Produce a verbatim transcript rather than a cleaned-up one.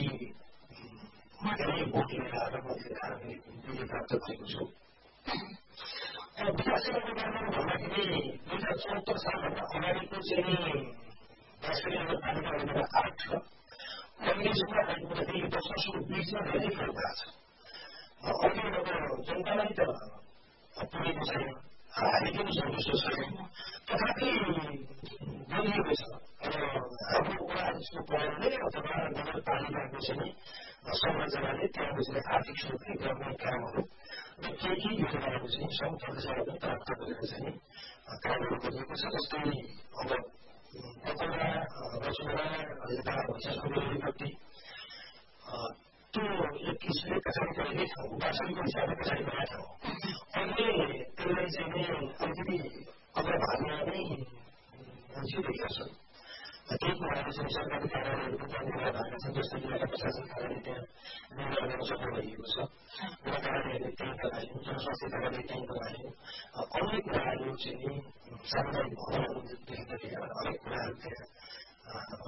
धेरै भोट लिएर आएर म त्यो कारणले विजय प्राप्त भएको छु। विकास सेवाको बारेमा भन्दाखेरि दुई हजार चौहत्तर सालभन्दा अगाडिको चाहिँ राष्ट्रिय नगरपालिका भनेर आठ छ अहिलेसम्म आइपुग्दाखेरि दस वर्षको बिचमा धेरै फरक भएको छ। अहिले अब जनतालाई त पुगेको छैन, हामी पनि सन्तुष्ट छैनौँ, तथापि बोलिएको छ। हाम्रो वडा अध्यक्षको पहलले अथवा नगरपालिकाको चाहिँ संरचनाले त्यहाँको चाहिँ आर्थिक सुरक्षा गर्ने कामहरू र केही केही योजनाहरू चाहिँ सङ्घ प्रदेशबाट पनि प्राप्त गरेर चाहिँ कामहरू गरिएको छ। जस्तै अब पकौडा रसगोला यता भैँसाको रेलीपट्टि त्यो एक किसिमले पछाडि परेकै ठाउँ वार्षिकको हिसाबले पछाडि परेका ठाउँ अहिले त्यसलाई चाहिँ नै अलिकति अग्रभागमा नै मान्छेदेखिका छन्। केही कुराहरू चाहिँ सरकारी कार्यालयहरू पनि त्यहाँ निर्भर भएका छन्। जस्तै जिल्ला प्रशासन कार्यालय त्यहाँ निर्माण गर्न सफल गरिएको छ, वडा कार्यालयले त्यहीँ लगायौँ, जनस्वास्थ्य कार्यालय त्यहीँ लगायौँ। अन्य कुराहरू चाहिँ सामुदायिक भवनहरूदेखि लिएर अनेक कुराहरू त्यहाँ